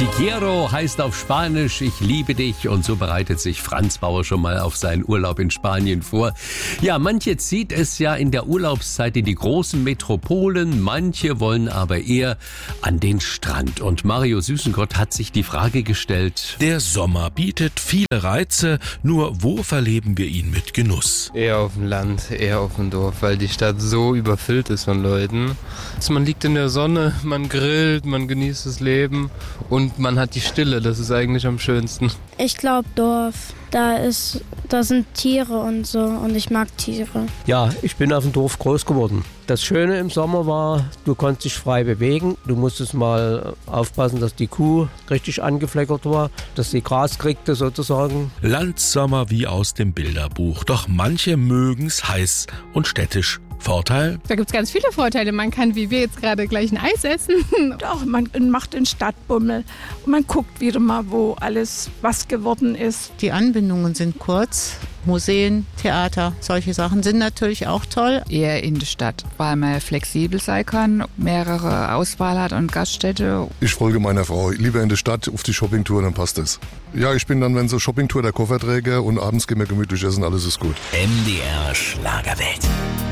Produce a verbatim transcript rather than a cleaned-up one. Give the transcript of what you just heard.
Te quiero heißt auf Spanisch ich liebe dich und so bereitet sich Franz Bauer schon mal auf seinen Urlaub in Spanien vor. Ja, manche zieht es ja in der Urlaubszeit in die großen Metropolen, manche wollen aber eher an den Strand. Und Mario Süßengott hat sich die Frage gestellt: Der Sommer bietet viele Reize, nur wo verleben wir ihn mit Genuss? Eher auf dem Land, eher auf dem Dorf, weil die Stadt so überfüllt ist von Leuten. Also man liegt in der Sonne, man grillt, man genießt das Leben und man hat die Stille, das ist eigentlich am schönsten. Ich glaube Dorf. Da ist, da sind Tiere und so und ich mag Tiere. Ja, ich bin auf dem Dorf groß geworden. Das Schöne im Sommer war, du konntest dich frei bewegen. Du musstest mal aufpassen, dass die Kuh richtig angefleckert war, dass sie Gras kriegte sozusagen. Landsommer wie aus dem Bilderbuch, doch manche mögen's heiß und städtisch. Vorteil? Da gibt es ganz viele Vorteile. Man kann, wie wir jetzt gerade, gleich ein Eis essen. Doch, man macht den Stadtbummel und man guckt wieder mal, wo alles was geworden ist. Die Anbindungen sind kurz. Museen, Theater, solche Sachen sind natürlich auch toll. Eher in der Stadt, weil man flexibel sein kann, mehrere Auswahl hat und Gaststätte. Ich folge meiner Frau. Lieber in der Stadt auf die Shoppingtour, dann passt es. Ja, ich bin dann, wenn so Shoppingtour, der Kofferträger und abends gehen wir gemütlich essen, alles ist gut. M D R Schlagerwelt.